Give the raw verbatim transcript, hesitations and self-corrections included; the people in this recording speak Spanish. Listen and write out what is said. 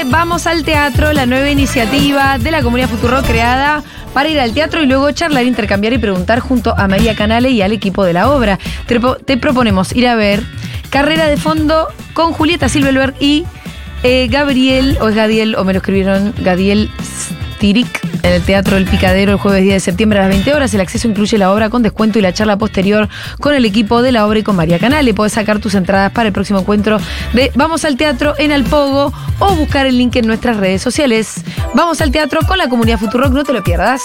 Vamos al Teatro, la nueva iniciativa de la comunidad Futurock creada para ir al teatro y luego charlar, intercambiar y preguntar junto a María Canale y al equipo de la obra. Te, te proponemos ir a ver Carrera de Fondo con Julieta Silverberg y eh, Gabriel, o es Gadiel, o me lo escribieron Gadiel Stirik, en el Teatro El Picadero el jueves diez de septiembre a las veinte horas. El acceso incluye la obra con descuento y la charla posterior con el equipo de la obra y con María Canale. Podés sacar tus entradas para el próximo encuentro de Vamos al Teatro en Alpogo o buscar el link en nuestras redes sociales. Vamos al Teatro con la comunidad Futurock, no te lo pierdas.